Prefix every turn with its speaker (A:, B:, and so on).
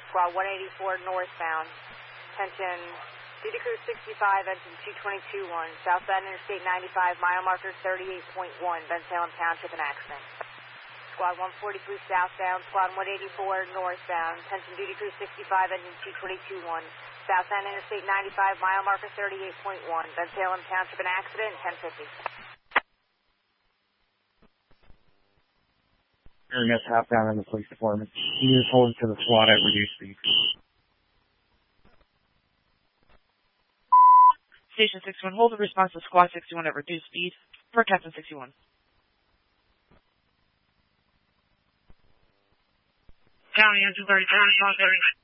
A: Squad 184 northbound. Attention, Duty Crew 65, engine 2221, southbound Interstate 95, mile marker 38.1, Ben Salem Township, an accident. Squad 143 southbound, Squad 184 northbound. Attention, Duty Crew 65, engine 2221, southbound Interstate 95, mile marker 38.1, Ben Salem Township, an accident, 1050.
B: That's half down in the police department. He is holding to the squad at reduced speed.
C: Station 61, hold the response to Squad 61 at reduced speed for Captain 61.
D: County engine 30,